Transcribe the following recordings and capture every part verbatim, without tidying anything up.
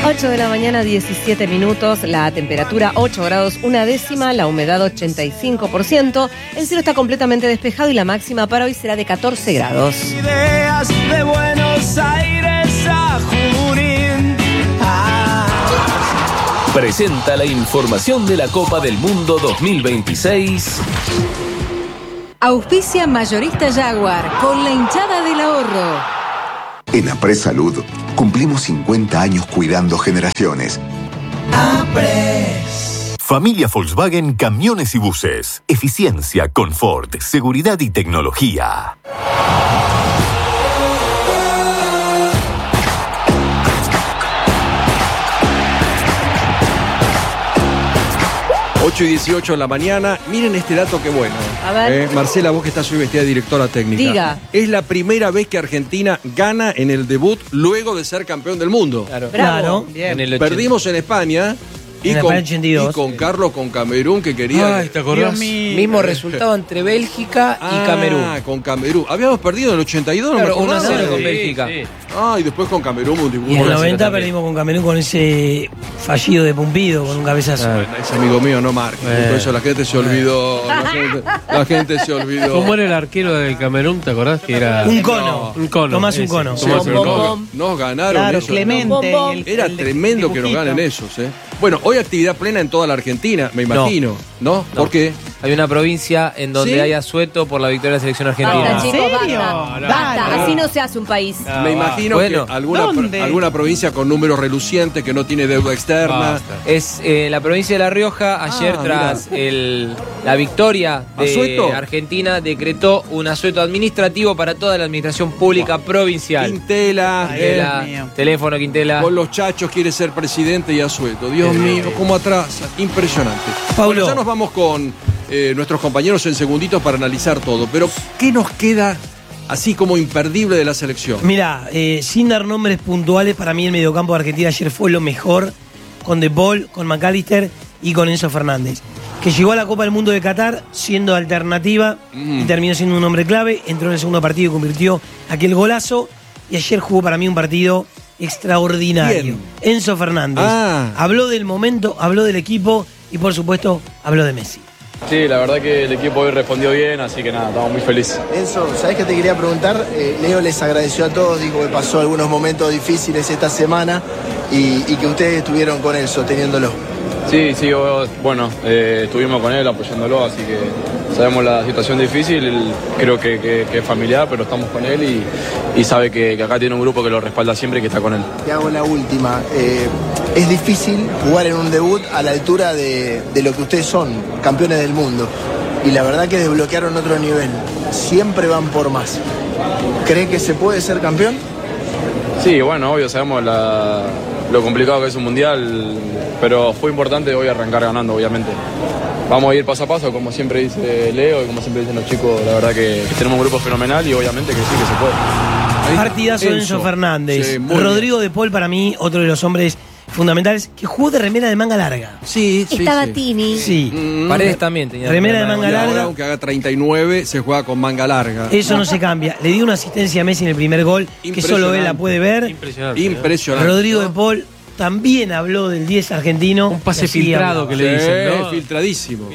ocho de la mañana, diecisiete minutos, la temperatura ocho grados, una décima, la humedad ochenta y cinco por ciento, el cielo está completamente despejado y la máxima para hoy será de catorce grados. Ideas de Buenos Aires a Junín. Ah. Presenta la información de la Copa del Mundo dos mil veintiséis. Auspicia Mayorista Jaguar con la hinchada del ahorro. En Apres Salud cumplimos cincuenta años cuidando generaciones. Apres. Familia Volkswagen Camiones y Buses. Eficiencia, confort, seguridad y tecnología. ocho y dieciocho de la mañana. Miren este dato que bueno. A ver. Eh, Marcela, vos que estás hoy vestida de directora técnica. Diga. Es la primera vez que Argentina gana en el debut luego de ser campeón del mundo. Claro. Bravo. Bien. En el ochenta. Perdimos en España. Y En con, España ochenta y dos. y con Carlos con Camerún, que quería. Ay, ¿te acordás? Mismo resultado entre Bélgica Ah, y Camerún. con Camerún. Habíamos perdido en el ochenta y dos, no Claro, me uno a acordaba. cero con Sí, Bélgica. sí. Ah, y después con Camerún un dibujo. Y en el Bueno, noventa también. perdimos con Camerún con ese fallido de Pumpido, con un cabezazo. Ah. Es amigo mío, no Marc. Eh. Por eso la gente se olvidó. La gente, la gente se olvidó. ¿Cómo era el arquero del Camerún? ¿Te acordás que era? Un cono. Un cono. Tomás un ese. cono. Tomás Sí, un nos- cono. Nos ganaron Claro, esos. Clemente. Bom, bom. y el- Era el tremendo que nos dibujito. ganen esos, ¿eh? Bueno, hoy actividad plena en toda la Argentina, me imagino, ¿no? No. ¿Por qué? Hay una provincia en donde ¿Sí? hay asueto por la victoria de la selección argentina. Basta, ¿En chicos, serio? basta. Dale. Basta, así no se hace un país. Ah, me va. imagino Bueno. que alguna, ¿Dónde? alguna provincia con números relucientes, que no tiene deuda externa. Basta. Es eh, la provincia de La Rioja. Ayer, Ah, tras el, la victoria de ¿Asueto? Argentina, decretó un asueto administrativo para toda la administración pública provincial. Quintela, Ay, eh, Quintela, Dios mío. teléfono Quintela. con los chachos quiere ser presidente y asueto. Dios mío, cómo atrasa. Impresionante. Paulo. Bueno, ya nos vamos con eh, nuestros compañeros en segunditos para analizar todo. Pero, ¿qué nos queda así como imperdible de la selección? Mirá, eh, sin dar nombres puntuales, para mí el mediocampo de Argentina ayer fue lo mejor, con De Paul, con McAllister y con Enzo Fernández, que llegó a la Copa del Mundo de Qatar siendo alternativa Mm. y terminó siendo un hombre clave, entró en el segundo partido y convirtió aquel golazo, y ayer jugó para mí un partido extraordinario. ¿Quién? Enzo Fernández. Ah. Habló del momento, habló del equipo y por supuesto habló de Messi. Sí, la verdad que el equipo hoy respondió bien, así que nada, estamos muy felices. Enzo, ¿sabés qué te quería preguntar? Eh, Leo les agradeció a todos, dijo que pasó algunos momentos difíciles esta semana y, y que ustedes estuvieron con él sosteniéndolo. Sí, sí, o- bueno, eh, estuvimos con él apoyándolo, así que sabemos la situación difícil, él creo que, que- que es familiar, pero estamos con él y, y sabe que, que acá tiene un grupo que lo respalda siempre y que está con él. Te hago la última. Eh, es difícil jugar en un debut a la altura de, de lo que ustedes son, campeones del mundo. Y la verdad que desbloquearon otro nivel. Siempre van por más. ¿Cree que se puede ser campeón? Sí, bueno, obvio, sabemos la- lo complicado que es un mundial, pero fue importante hoy arrancar ganando, obviamente. Vamos a ir paso a paso, como siempre dice Leo y como siempre dicen los chicos, la verdad que, que tenemos un grupo fenomenal y obviamente que sí, que se puede. Ahí está. Partidazo de Enzo Fernández. Sí, muy Rodrigo De Paul, para mí, otro de los hombres fundamentales, que jugó de remera de manga larga. Sí, sí, Estaba sí. Tini. Sí. Mm. Paredes también tenía. Remera de Y manga ahora, larga. aunque haga treinta y nueve, se juega con manga larga. Eso no se cambia. Le dio una asistencia a Messi en el primer gol, que solo él la puede ver. Impresionante. ¿eh? Impresionante. Rodrigo De Paul también habló del diez argentino. Un pase y así filtrado hablaba. que le dicen, Sí, ¿no? filtradísimo.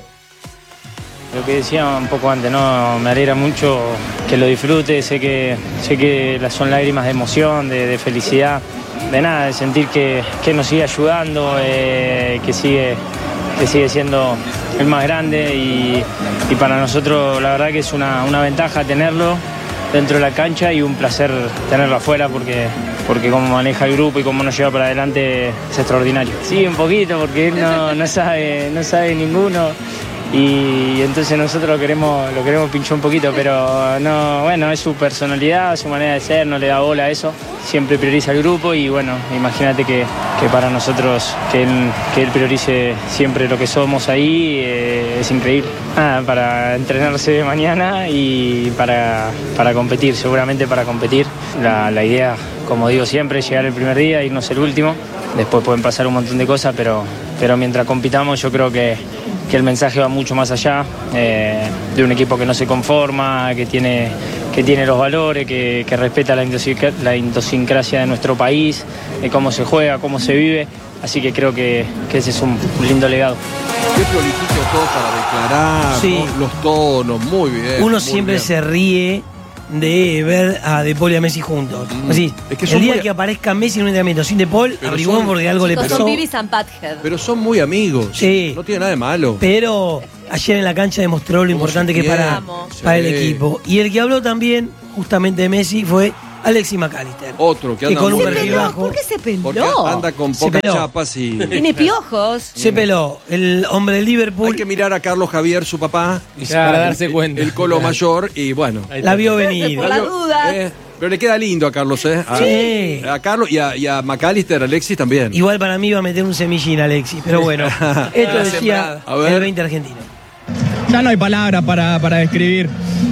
Lo que decía un poco antes, ¿no? Me alegra mucho que lo disfrute, sé que, sé que las- son lágrimas de emoción, de, de felicidad, de nada, de sentir que, que nos sigue ayudando, eh, que, sigue, que sigue siendo el más grande y, y para nosotros la verdad que es una, una ventaja tenerlo dentro de la cancha y un placer tenerlo afuera porque, porque como maneja el grupo y cómo nos lleva para adelante es extraordinario. Sí, un poquito porque él no, no sabe, no sabe ninguno. Y entonces nosotros lo queremos, lo queremos pinchar un poquito, pero no, bueno, es su personalidad, su manera de ser, no le da bola a eso, siempre prioriza el grupo y bueno, imagínate que, que para nosotros que él, que él priorice siempre lo que somos ahí, eh, es increíble. Ah, para entrenarse mañana y para, para competir, seguramente para competir. La, la idea, como digo siempre, es llegar el primer día, irnos el último, después pueden pasar un montón de cosas, pero, pero mientras compitamos yo creo que que el mensaje va mucho más allá, eh, de un equipo que no se conforma, que tiene, que tiene los valores, que, que respeta la, idiosincra- la idiosincrasia de nuestro país, de cómo se juega, cómo se vive. Así que creo que, que ese es un lindo legado. Qué prolijito todo para declarar, Sí. ¿no? Los tonos, muy bien. Uno muy siempre bien. se ríe de ver a De Paul y a Messi juntos. Mm. Así, Es que el son día muy- que aparezca Messi en un entrenamiento sin De Paul, Pero abrigón son- porque algo le Chicos, pasó. son Beavis and Butthead. Pero son muy amigos. Sí. No tiene nada de malo. Pero ayer en la cancha demostró lo importante que es para, Vamos. para el Sí. equipo. Y el que habló también, justamente de Messi, fue Alexis McAllister. Otro que Que anda con un muy Se perfil bien. peló. bajo. ¿Por qué se Porque peló? anda con Se pocas peló. chapas y... Tiene piojos. Se peló el hombre del Liverpool. Hay que mirar a Carlos Javier, su papá. Para darse el- cuenta. El colo mayor y bueno. La vio venir. Por la duda. Eh, pero le queda lindo a Carlos, ¿eh? A, Sí. a Carlos y a, y a McAllister, Alexis también. Igual para mí iba a meter un semillín Alexis. Pero bueno, esto decía A ver. el veinte argentino. Ya no hay palabras para, para describir.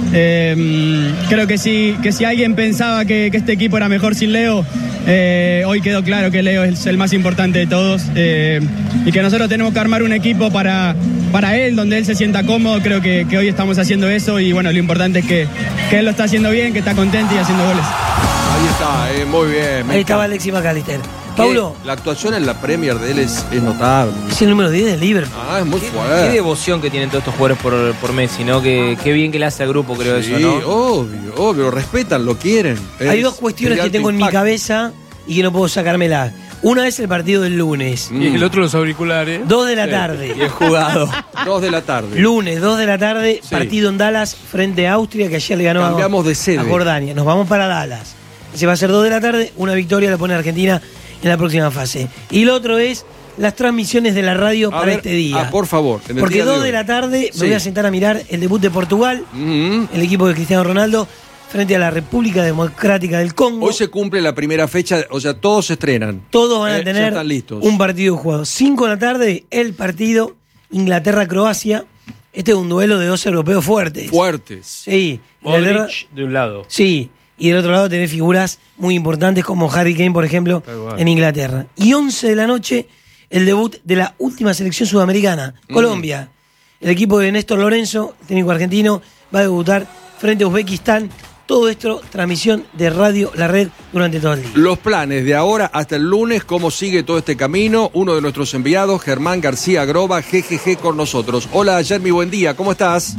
Eh, creo que si, que si alguien pensaba que, que este equipo era mejor sin Leo, eh, hoy quedó claro que Leo es el más importante de todos, eh, y que nosotros tenemos que armar un equipo para, para él, donde él se sienta cómodo. Creo que, que hoy estamos haciendo eso y bueno, lo importante es que, que él lo está haciendo bien, que está contento y haciendo goles. Ahí está, eh, muy bien. me Ahí estaba encanta. Alexis McAllister. Que Paulo, La actuación en la Premier de él es, es notable. es el número diez del Liverpool. Ah, es muy Qué fuerte. devoción que tienen todos estos jugadores por, por Messi, ¿no? Que, qué bien que le hace al grupo, creo Sí, eso, ¿no? obvio, obvio, lo respetan, lo quieren. Hay Es dos cuestiones de que alto tengo en mi impacto. cabeza y que no puedo sacármela. Una es el partido del lunes. Y el otro los auriculares. Dos de la tarde. Bien jugado. Dos de la tarde. Lunes, dos de la tarde, Sí. partido en Dallas frente a Austria, que ayer le ganó a- Cambiamos de sede. a Jordania. Nos vamos para Dallas. Se va a hacer dos de la tarde, una victoria la pone Argentina en la próxima fase. Y lo otro es las transmisiones de la radio A para ver, este día. ah, por favor. en el Porque día dos hoy. de la tarde Sí. me voy a sentar a mirar el debut de Portugal, Mm. el equipo de Cristiano Ronaldo, frente a la República Democrática del Congo. Hoy se cumple la primera fecha, o sea, todos se estrenan. Todos van Eh, a ya tener están listos. un partido jugado. Cinco de la tarde, el partido Inglaterra-Croacia. Este es un duelo de dos europeos fuertes. Fuertes. Sí. Inglaterra- Modric de un lado. Sí. Y del otro lado tenés figuras muy importantes como Harry Kane, por ejemplo, Tal cual. en Inglaterra. Y once de la noche, el debut de la última selección sudamericana, Mm. Colombia. El equipo de Néstor Lorenzo, técnico argentino, va a debutar frente a Uzbekistán. Todo esto, transmisión de Radio La Red durante todo el día. Los planes de ahora hasta el lunes, cómo sigue todo este camino. Uno de nuestros enviados, Germán García Groba, G G G, con nosotros. Hola, Jeremy, buen día, ¿cómo estás?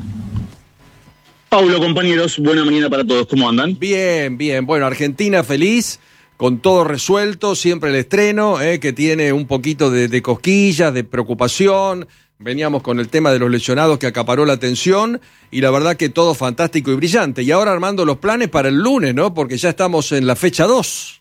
Paulo, compañeros, buena mañana para todos, ¿cómo andan? Bien, bien. Bueno, Argentina feliz, con todo resuelto, siempre el estreno, eh, que tiene un poquito de, de cosquillas, de preocupación. Veníamos con el tema de los lesionados que acaparó la atención y la verdad que todo fantástico y brillante. Y ahora armando los planes para el lunes, ¿no? Porque ya estamos en la fecha dos.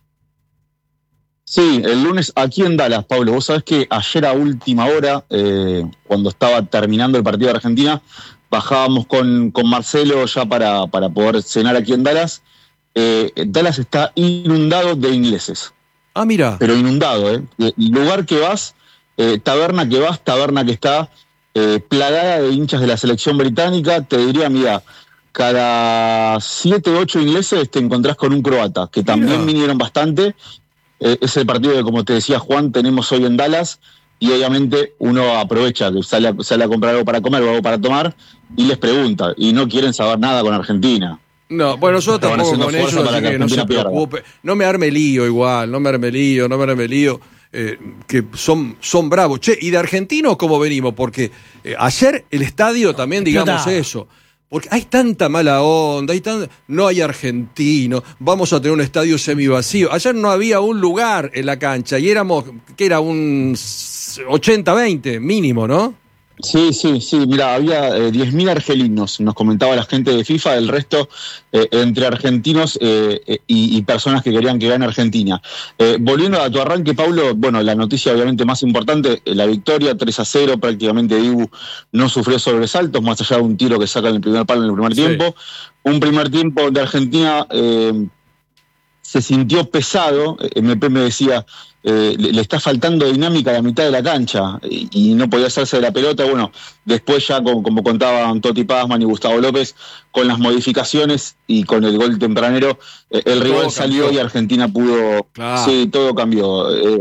Sí, el lunes aquí en Dallas, Pablo. Vos sabés que ayer a última hora, eh, cuando estaba terminando el partido de Argentina, bajábamos con, con Marcelo ya para, para poder cenar aquí en Dallas. Eh, Dallas está inundado de ingleses. Ah, mira. Pero inundado, ¿eh? El lugar que vas, eh, taberna que vas, taberna que está eh, plagada de hinchas de la selección británica. Te diría, mira, cada siete, ocho ingleses te encontrás con un croata, que también Mira. vinieron bastante. Eh, es el partido que, como te decía Juan, tenemos hoy en Dallas, y obviamente uno aprovecha, que sale a, sale a comprar algo para comer o algo para tomar, y les pregunta, y no quieren saber nada con Argentina. No, bueno, yo Estaban tampoco haciendo con fuerza ellos, para así que que no se Argentina pierda. preocupe. No me arme lío igual, no me arme lío, no me arme lío. Eh, que son, son bravos. Che, ¿y de argentinos cómo venimos? Porque eh, ayer el estadio también, digamos Explotaba. eso. Porque hay tanta mala onda, hay tan... no hay argentinos, vamos a tener un estadio semivacío. Ayer no había un lugar en la cancha y éramos, que era un ochenta veinte mínimo, ¿no? Sí, sí, sí, mira, había eh, diez mil argelinos, nos comentaba la gente de FIFA, el resto eh, entre argentinos eh, eh, y, y personas que querían que gane Argentina. Eh, volviendo a tu arranque, Pablo, bueno, la noticia obviamente más importante, eh, la victoria tres a cero, prácticamente Dibu no sufrió sobresaltos, más allá de un tiro que saca en el primer palo en el primer Sí. tiempo. Un primer tiempo de Argentina eh, se sintió pesado, eh, M P me decía... Eh, le, le está faltando dinámica a la mitad de la cancha y, y no podía hacerse de la pelota. Bueno, después ya, como, como contaban Totti Pazman y Gustavo López, con las modificaciones y con el gol tempranero, eh, el rival Todo salió cambió. y Argentina pudo... Claro. Sí, todo cambió. Eh,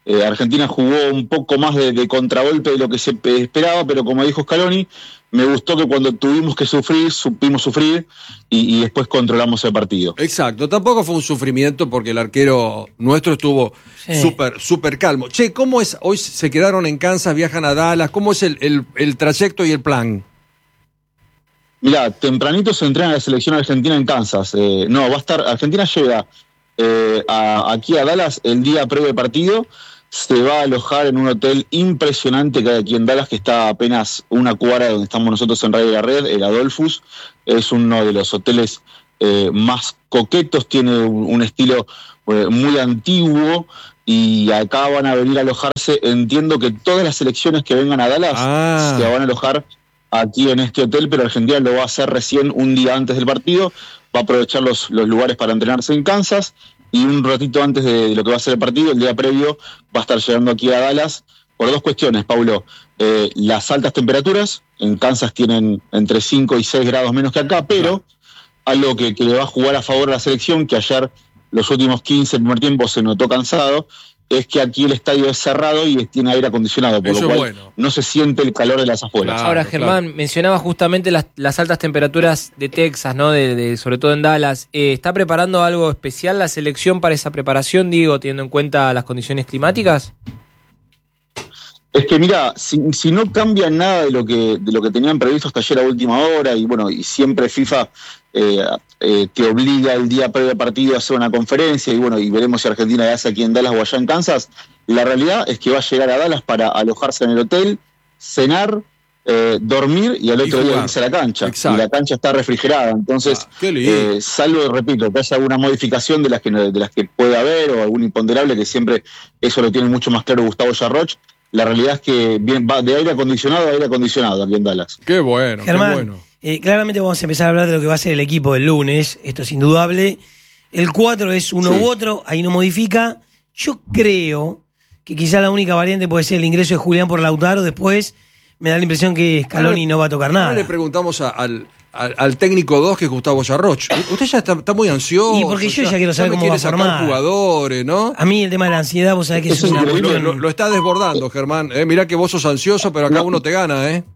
Eh, Argentina jugó un poco más de, de contragolpe de lo que se esperaba, pero como dijo Scaloni, me gustó que cuando tuvimos que sufrir, supimos sufrir y, y después controlamos el partido. Exacto, tampoco fue un sufrimiento porque el arquero nuestro estuvo súper, sí. súper calmo. Che, ¿cómo es? Hoy se quedaron en Kansas, viajan a Dallas, ¿cómo es el, el, el trayecto y el plan? Mirá, tempranito se entrena la selección argentina en Kansas. Eh, no, va a estar, Argentina llega eh, a, aquí a Dallas el día previo del partido. Se va a alojar en un hotel impresionante que hay aquí en Dallas, que está a apenas una cuadra de donde estamos nosotros en Radio La Red, el Adolphus. Es uno de los hoteles eh, más coquetos, tiene un, un estilo eh, muy antiguo, y acá van a venir a alojarse. Entiendo que todas las selecciones que vengan a Dallas ah. se van a alojar aquí en este hotel, pero Argentina lo va a hacer recién un día antes del partido. Va a aprovechar los, los lugares para entrenarse en Kansas, y un ratito antes de lo que va a ser el partido, el día previo, va a estar llegando aquí a Dallas por dos cuestiones, Paulo. Eh, las altas temperaturas, en Kansas tienen entre cinco y seis grados menos que acá, pero algo que, que le va a jugar a favor a la selección, que ayer los últimos quince del primer tiempo se notó cansado, es que aquí el estadio es cerrado y tiene aire acondicionado, por Eso lo cual bueno. no se siente el calor de las afueras. Claro, Ahora, Germán, claro. mencionaba justamente las, las altas temperaturas de Texas, ¿no? De, de, sobre todo en Dallas. Eh, ¿Está preparando algo especial la selección para esa preparación, digo, teniendo en cuenta las condiciones climáticas? Es que mira, si, si no cambia nada de lo que de lo que tenían previsto hasta ayer a última hora, y bueno, y siempre FIFA eh, eh, te obliga el día previo al partido a hacer una conferencia, y bueno, y veremos si Argentina la hace aquí en Dallas o allá en Kansas. La realidad es que va a llegar a Dallas para alojarse en el hotel, cenar, eh, dormir y al otro y día irse a la cancha. Exacto. Y la cancha está refrigerada, entonces, ah, eh, salvo, repito, que haya alguna modificación de las que de las que pueda haber, o algún imponderable, que siempre eso lo tiene mucho más claro Gustavo Yarroch. La realidad es que bien, va de aire acondicionado a aire acondicionado aquí en Dallas. Qué bueno, Germán, qué bueno. Eh, claramente vamos a empezar a hablar de lo que va a ser el equipo del lunes. Esto es indudable. El cuatro es uno sí. u otro, ahí no modifica. Yo creo que quizá la única variante puede ser el ingreso de Julián por Lautaro. Después me da la impresión que Scaloni no va a tocar nada. Ahora le preguntamos a, al, al, al técnico dos, que es Gustavo Yarroch. Usted ya está, está muy ansioso. Y porque yo ya, ya quiero saber cómo va a formar jugadores, ¿no? A mí el tema de la ansiedad, vos sabés que es, es una lo, lo, lo está desbordando, Germán. Eh, mirá que vos sos ansioso, pero acá no. uno te gana, ¿eh?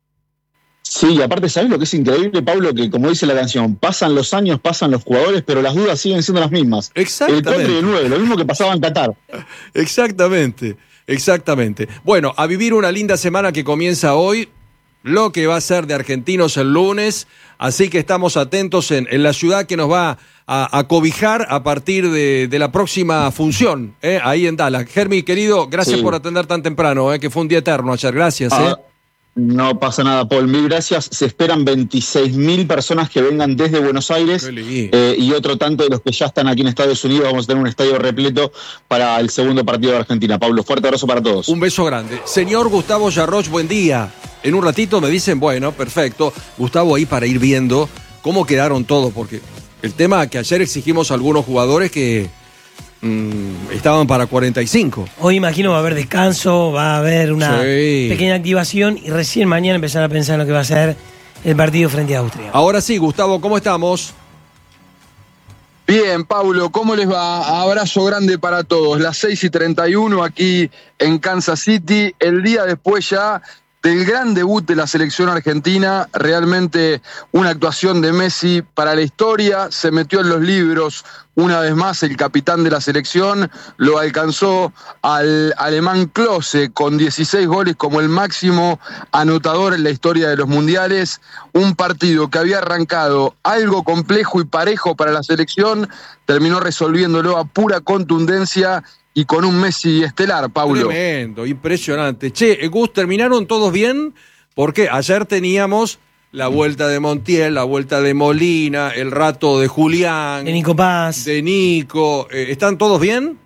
Sí, y aparte, ¿sabés lo que es increíble, Pablo? Que como dice la canción, pasan los años, pasan los jugadores, pero las dudas siguen siendo las mismas. Exactamente. El cuatro y el nueve, lo mismo que pasaba en Qatar. Exactamente, exactamente. Bueno, a vivir una linda semana que comienza hoy, lo que va a ser de argentinos el lunes, así que estamos atentos en, en la ciudad que nos va a, a cobijar a partir de, de la próxima función, ¿eh? Ahí en Dallas. Germi, querido, gracias sí. por atender tan temprano, ¿eh? Que fue un día eterno ayer, gracias. Ah. ¿eh? No pasa nada, Paul, mil gracias. Se esperan veintiséis mil personas que vengan desde Buenos Aires, eh, y otro tanto de los que ya están aquí en Estados Unidos. Vamos a tener un estadio repleto para el segundo partido de Argentina. Pablo, fuerte abrazo para todos. Un beso grande. Señor Gustavo Yarroch, buen día. En un ratito me dicen, bueno, perfecto. Gustavo, ahí para ir viendo cómo quedaron todos, porque el tema que ayer exigimos a algunos jugadores que Mm, estaban para cuarenta y cinco. Hoy imagino va a haber descanso, va a haber una sí. pequeña activación, y recién mañana empezar a pensar en lo que va a ser el partido frente a Austria. Ahora sí, Gustavo, ¿cómo estamos? Bien, Paulo, ¿cómo les va? Abrazo grande para todos. Las seis y treinta y uno aquí en Kansas City, el día después ya del gran debut de la selección argentina. Realmente una actuación de Messi para la historia, se metió en los libros una vez más el capitán de la selección, lo alcanzó al alemán Klose con dieciséis goles como el máximo anotador en la historia de los mundiales. Un partido que había arrancado algo complejo y parejo para la selección, terminó resolviéndolo a pura contundencia y con un Messi estelar, Paulo. Tremendo, impresionante. Che, Gus, ¿terminaron todos bien? Porque ayer teníamos la vuelta de Montiel, la vuelta de Molina, el rato de Julián, de Nico Paz, de Nico. Eh, ¿Están todos bien?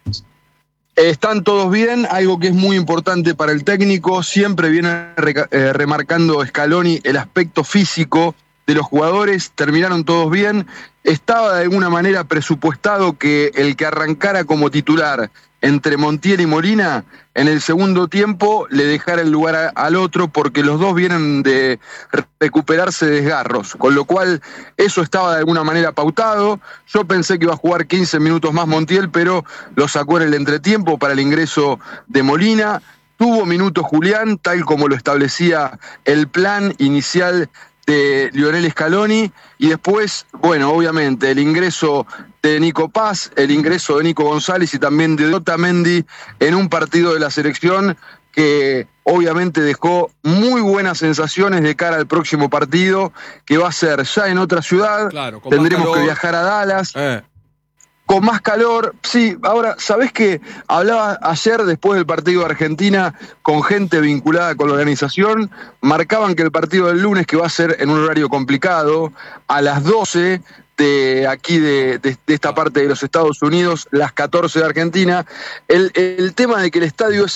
Están todos bien, algo que es muy importante para el técnico. Siempre viene re, eh, remarcando Scaloni el aspecto físico de los jugadores. Terminaron todos bien. Estaba de alguna manera presupuestado que el que arrancara como titular entre Montiel y Molina, en el segundo tiempo le dejara el lugar a, al otro, porque los dos vienen de recuperarse de desgarros, con lo cual eso estaba de alguna manera pautado. Yo pensé que iba a jugar quince minutos más Montiel, pero lo sacó en el entretiempo para el ingreso de Molina. Tuvo minutos Julián, tal como lo establecía el plan inicial de Lionel Scaloni, y después, bueno, obviamente, el ingreso de Nico Paz, el ingreso de Nico González y también de Otamendi en un partido de la selección que obviamente dejó muy buenas sensaciones de cara al próximo partido, que va a ser ya en otra ciudad. Claro, con tendremos más que calor. viajar a Dallas. Eh. Con más calor, sí. Ahora, ¿sabés qué? Hablaba ayer, después del partido de Argentina, con gente vinculada con la organización, marcaban que el partido del lunes, que va a ser en un horario complicado, a las doce de aquí de, de, de esta parte de los Estados Unidos, las catorce de Argentina, el, el tema de que el estadio es